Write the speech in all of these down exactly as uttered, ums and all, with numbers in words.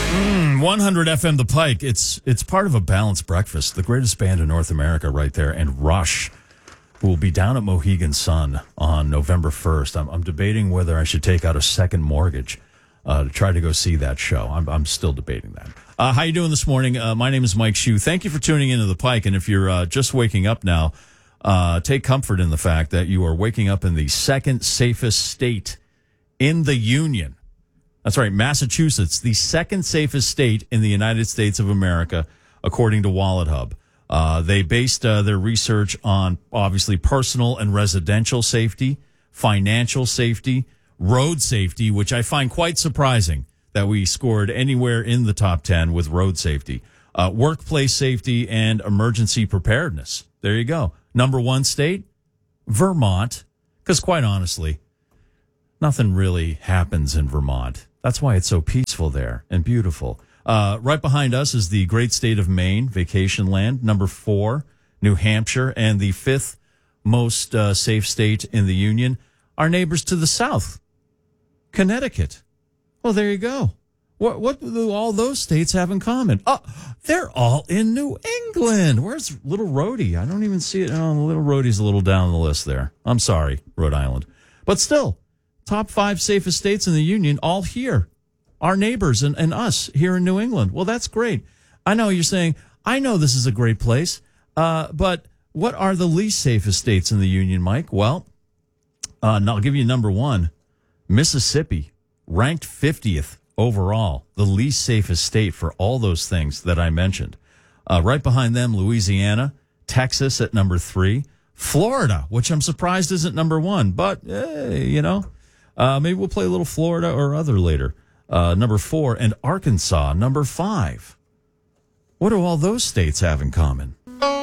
Mm, one hundred F M The Pike. It's it's part of a balanced breakfast. The greatest band in North America right there. And Rush, who will be down at Mohegan Sun on November first. I'm, I'm debating whether I should take out a second mortgage uh, to try to go see that show. I'm, I'm still debating that. Uh, how you doing this morning? Uh, my name is Mike Shue. Thank you for tuning into The Pike. And if you're uh, just waking up now, uh, take comfort in the fact that you are waking up in the second safest state in the Union. That's right, Massachusetts, the second safest state in the United States of America, according to WalletHub. Uh, they based uh, their research on, obviously, personal and residential safety, financial safety, road safety, which I find quite surprising that we scored anywhere in the top ten with road safety, uh, workplace safety, and emergency preparedness. There you go. Number one state, Vermont, because quite honestly, nothing really happens in Vermont. That's why it's so peaceful there and beautiful. Uh, right behind us is the great state of Maine, vacation land. Number four, New Hampshire, and the fifth most uh, safe state in the Union. Our neighbors to the south, Connecticut. Well, there you go. What what do all those states have in common? Oh, they're all in New England. Where's Little Rhodey? I don't even see it. Oh, Little Rhodey's a little down the list there. I'm sorry, Rhode Island. But still, top five safest states in the Union, all here. Our neighbors and, and us here in New England. Well, that's great. I know you're saying, I know this is a great place, uh, but what are the least safest states in the Union, Mike? Well, uh, and I'll give you number one, Mississippi, ranked fiftieth overall, the least safest state for all those things that I mentioned. Uh, right behind them, Louisiana, Texas at number three, Florida, which I'm surprised isn't number one, but, eh, you know, uh, maybe we'll play a little Florida or other later. Uh, number four, and Arkansas, number five. What do all those states have in common?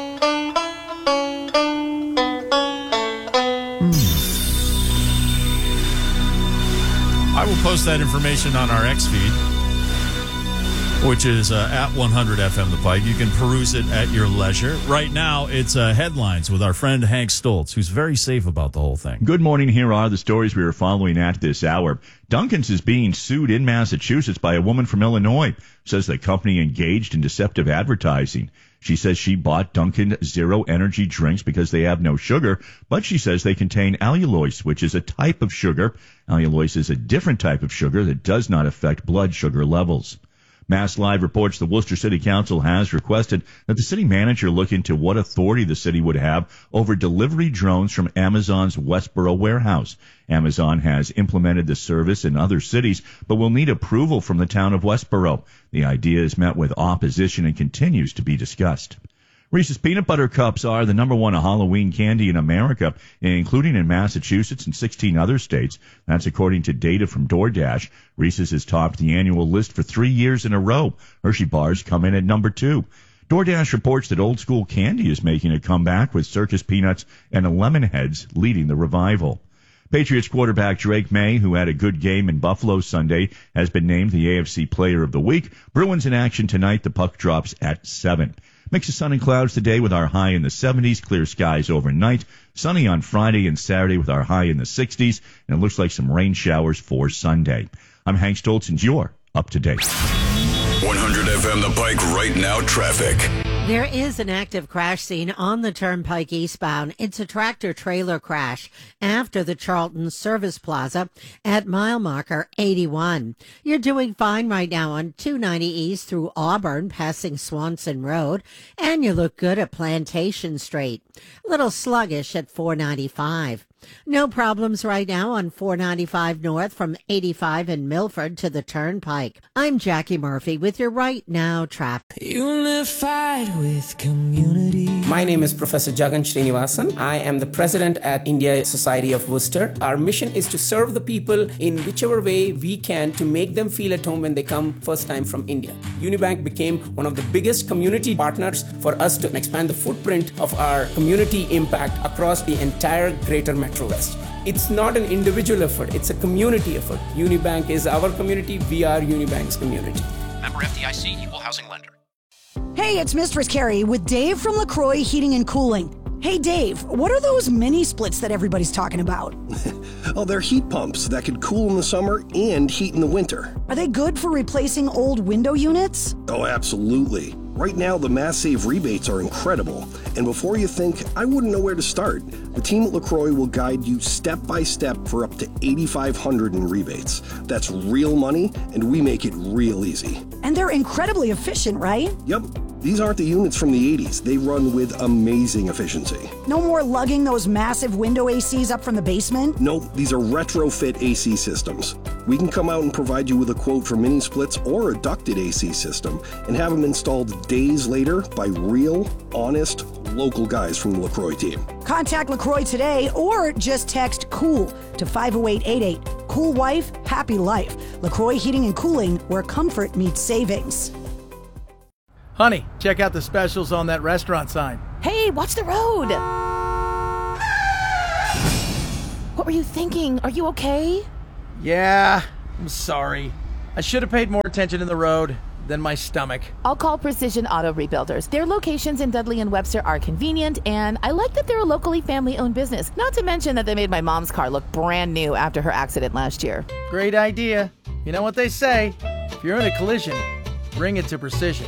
Hmm. I will post that information on our X feed, which is uh, at one hundred F M The Pike. You can peruse it at your leisure. Right now, it's uh, headlines with our friend Hank Stoltz, who's very safe about the whole thing. Good morning. Here are the stories we are following at this hour. Dunkin's is being sued in Massachusetts by a woman from Illinois. Says the company engaged in deceptive advertising. She says she bought Dunkin' Zero Energy drinks because they have no sugar, but she says they contain allulose, which is a type of sugar. Allulose is a different type of sugar that does not affect blood sugar levels. Mass Live reports the Worcester City Council has requested that the city manager look into what authority the city would have over delivery drones from Amazon's Westboro warehouse. Amazon has implemented the service in other cities, but will need approval from the town of Westboro. The idea is met with opposition and continues to be discussed. Reese's Peanut Butter Cups are the number one Halloween candy in America, including in Massachusetts and sixteen other states. That's according to data from DoorDash. Reese's has topped the annual list for three years in a row. Hershey bars come in at number two. DoorDash reports that old school candy is making a comeback, with Circus Peanuts and Lemonheads leading the revival. Patriots quarterback Drake May, who had a good game in Buffalo Sunday, has been named the A F C Player of the Week. Bruins in action tonight. The puck drops at seven. Mix of sun and clouds today with our high in the seventies. Clear skies overnight. Sunny on Friday and Saturday with our high in the sixties. And it looks like some rain showers for Sunday. I'm Hank Stoltz, and you're up to date. one hundred F M The Pike right now traffic. There is an active crash scene on the Turnpike eastbound. It's a tractor-trailer crash after the Charlton Service Plaza at mile marker eighty-one. You're doing fine right now on two ninety East through Auburn, passing Swanson Road, and you look good at Plantation Street. A little sluggish at four ninety-five. No problems right now on four ninety-five North from eighty-five in Milford to the Turnpike. I'm Jackie Murphy with your Right Now traffic. Unified with community. My name is Professor Jagan Srinivasan. I am the president at India Society of Worcester. Our mission is to serve the people in whichever way we can to make them feel at home when they come first time from India. Unibank became one of the biggest community partners for us to expand the footprint of our community impact across the entire greater Metro West. It's not an individual effort, it's a community effort. Unibank is our community, we are Unibank's community. Member F D I C, Equal Housing Lender. Hey, it's Mistress Carrie with Dave from LaCroix Heating and Cooling. Hey, Dave, what are those mini splits that everybody's talking about? Oh, they're heat pumps that could cool in the summer and heat in the winter. Are they good for replacing old window units? Oh, absolutely. Right now, the Mass Save rebates are incredible. And before you think, I wouldn't know where to start, the team at LaCroix will guide you step by step for up to eight thousand five hundred dollars in rebates. That's real money, and we make it real easy. And they're incredibly efficient, right? Yep. These aren't the units from the eighties. They run with amazing efficiency. No more lugging those massive window A Cs up from the basement? Nope, these are retrofit A C systems. We can come out and provide you with a quote for mini splits or a ducted A C system and have them installed days later by real, honest, local guys from the LaCroix team. Contact LaCroix today or just text COOL to five oh eight eight eight. Cool wife, happy life. LaCroix Heating and Cooling, where comfort meets savings. Honey, check out the specials on that restaurant sign. Hey, watch the road! What were you thinking? Are you okay? Yeah, I'm sorry. I should have paid more attention in the road than my stomach. I'll call Precision Auto Rebuilders. Their locations in Dudley and Webster are convenient, and I like that they're a locally family-owned business. Not to mention that they made my mom's car look brand new after her accident last year. Great idea. You know what they say, if you're in a collision, bring it to Precision.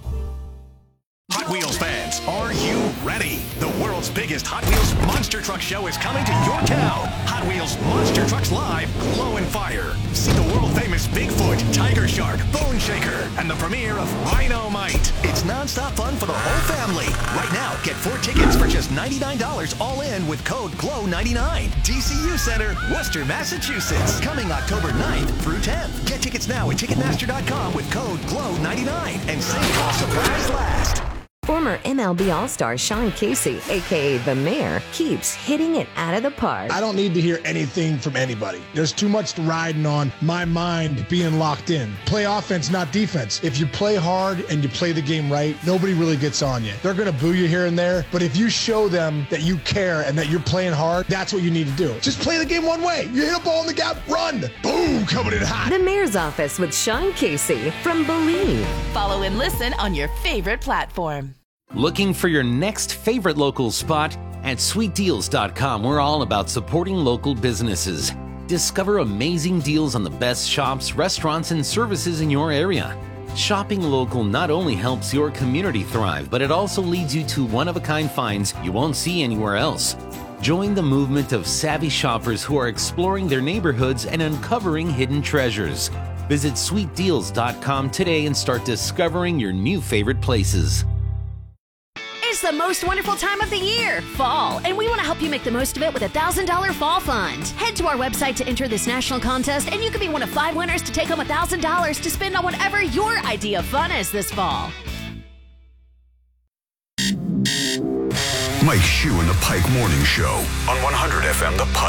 Hot Wheels fans, are you ready? The world's biggest Hot Wheels Monster Truck Show is coming to your town. Hot Wheels Monster Trucks Live, Glow and Fire. See the world-famous Bigfoot, Tiger Shark, Bone Shaker, and the premiere of Rhino-Mite. It's non-stop fun for the whole family. Right now, get four tickets for just ninety-nine dollars all in with code glow ninety-nine. D C U Center, Worcester, Massachusetts. Coming October ninth through tenth. Get tickets now at Ticketmaster dot com with code glow ninety-nine and save while supplies last. Former M L B All-Star Sean Casey, a k a. The Mayor, keeps hitting it out of the park. I don't need to hear anything from anybody. There's too much riding on my mind being locked in. Play offense, not defense. If you play hard and you play the game right, nobody really gets on you. They're going to boo you here and there, but if you show them that you care and that you're playing hard, that's what you need to do. Just play the game one way. You hit a ball in the gap, run. Boom, coming in hot. The Mayor's Office with Sean Casey from Believe. Follow and listen on your favorite platform. Looking for your next favorite local spot? At sweet deals dot com, we're all about supporting local businesses. Discover amazing deals on the best shops, restaurants, and services in your area. Shopping local not only helps your community thrive, but it also leads you to one-of-a-kind finds you won't see anywhere else. Join the movement of savvy shoppers who are exploring their neighborhoods and uncovering hidden treasures. Visit sweet deals dot com today and start discovering your new favorite places. It's the most wonderful time of the year, fall, and we want to help you make the most of it with a one thousand dollars fall fund. Head to our website to enter this national contest, and you could be one of five winners to take home one thousand dollars to spend on whatever your idea of fun is this fall. Mike Shue and the Pike Morning Show on one hundred F M The Pike.